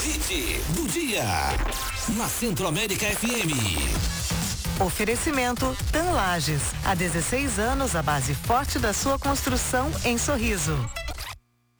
hit do dia. Na Centro-América FM. Oferecimento TAM Lages. Há 16 anos, a base forte da sua construção em Sorriso.